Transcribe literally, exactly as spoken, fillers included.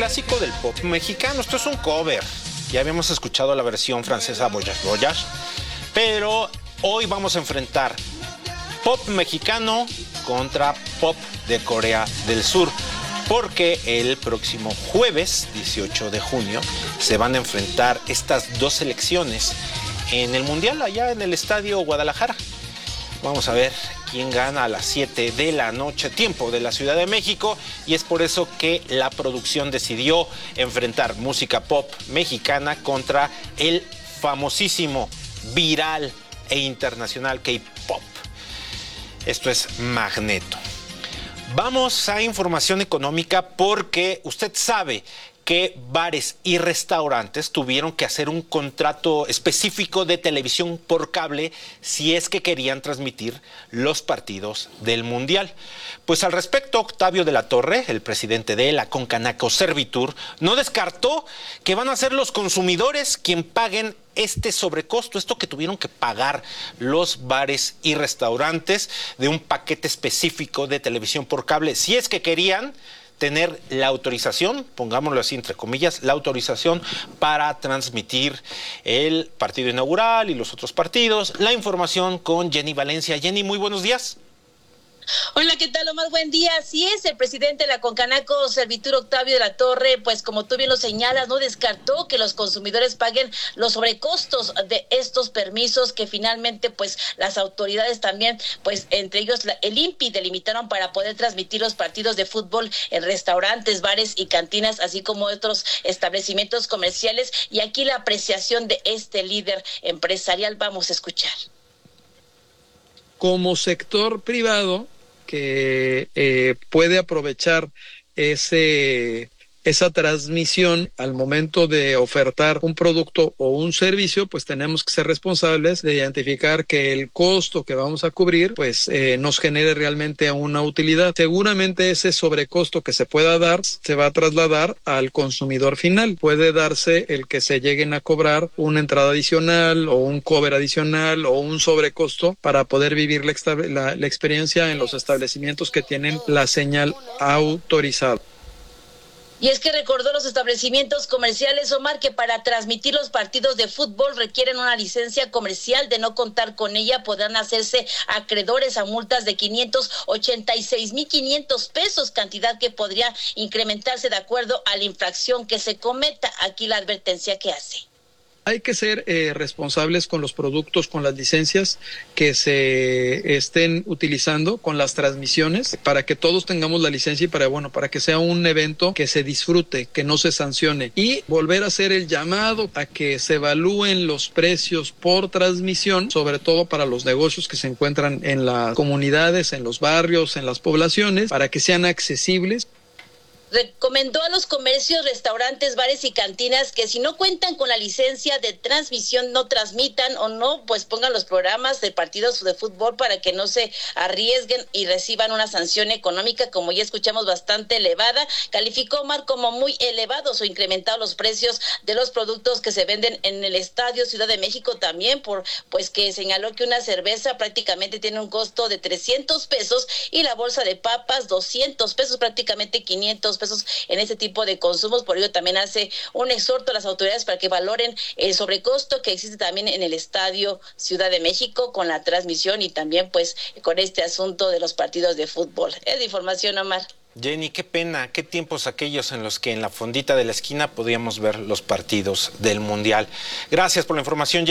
Clásico del pop mexicano. Esto es un cover. Ya habíamos escuchado la versión francesa Voyage Voyage, pero hoy vamos a enfrentar pop mexicano contra pop de Corea del Sur, porque el próximo jueves dieciocho de junio se van a enfrentar estas dos selecciones en el Mundial allá en el Estadio Guadalajara. Vamos a ver quién gana a las siete de la noche, tiempo de la Ciudad de México, y es por eso que la producción decidió enfrentar música pop mexicana contra el famosísimo, viral e internacional K-pop. Esto es Magneto. Vamos a información económica porque usted sabe que bares y restaurantes tuvieron que hacer un contrato específico de televisión por cable si es que querían transmitir los partidos del Mundial. Pues al respecto, Octavio de la Torre, el presidente de la Concanaco Servitur, no descartó que van a ser los consumidores quien paguen este sobrecosto, esto que tuvieron que pagar los bares y restaurantes de un paquete específico de televisión por cable, si es que querían tener la autorización, pongámoslo así entre comillas, la autorización para transmitir el partido inaugural y los otros partidos. La información con Jenny Valencia. Jenny, muy buenos días. Hola, ¿qué tal, Omar? Buen día. Así es, el presidente de la Concanaco Servitur, Octavio de la Torre, pues como tú bien lo señalas, no descartó que los consumidores paguen los sobrecostos de estos permisos que finalmente pues las autoridades también, pues entre ellos la, el I N P I delimitaron para poder transmitir los partidos de fútbol en restaurantes, bares y cantinas, así como otros establecimientos comerciales. Y aquí la apreciación de este líder empresarial, vamos a escuchar. Como sector privado que eh, puede aprovechar ese esa transmisión al momento de ofertar un producto o un servicio, pues tenemos que ser responsables de identificar que el costo que vamos a cubrir pues eh, nos genere realmente una utilidad. Seguramente ese sobrecosto que se pueda dar se va a trasladar al consumidor final. Puede darse el que se lleguen a cobrar una entrada adicional o un cover adicional o un sobrecosto para poder vivir la, la, la experiencia en los establecimientos que tienen la señal autorizada. Y es que recordó los establecimientos comerciales, Omar, que para transmitir los partidos de fútbol requieren una licencia comercial. De no contar con ella, podrán hacerse acreedores a multas de quinientos ochenta y seis mil quinientos pesos, cantidad que podría incrementarse de acuerdo a la infracción que se cometa. Aquí la advertencia que hace. Hay que ser eh, responsables con los productos, con las licencias que se estén utilizando, con las transmisiones, para que todos tengamos la licencia y para, bueno, para que sea un evento que se disfrute, que no se sancione. Y volver a hacer el llamado a que se evalúen los precios por transmisión, sobre todo para los negocios que se encuentran en las comunidades, en los barrios, en las poblaciones, para que sean accesibles. Recomendó a los comercios, restaurantes, bares y cantinas que si no cuentan con la licencia de transmisión no transmitan o no, pues pongan los programas de partidos de fútbol para que no se arriesguen y reciban una sanción económica, como ya escuchamos, bastante elevada. Calificó Omar como muy elevados o incrementados los precios de los productos que se venden en el Estadio Ciudad de México también, por pues que señaló que una cerveza prácticamente tiene un costo de trescientos pesos y la bolsa de papas doscientos pesos, prácticamente quinientos pesos en este tipo de consumos. Por ello también hace un exhorto a las autoridades para que valoren el sobrecosto que existe también en el Estadio Ciudad de México con la transmisión y también pues con este asunto de los partidos de fútbol. Es de información, Omar. Jenny, qué pena, qué tiempos aquellos en los que en la fondita de la esquina podíamos ver los partidos del Mundial. Gracias por la información, Jenny.